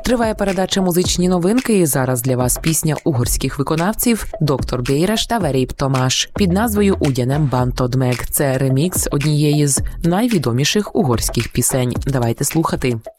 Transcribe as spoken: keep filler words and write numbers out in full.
Триває передача «Музичні новинки» і зараз для вас пісня угорських виконавців «Доктор Béres» та «Verép Tamás» під назвою «Ugyanem bántad meg». Це ремікс однієї з найвідоміших угорських пісень. Давайте слухати.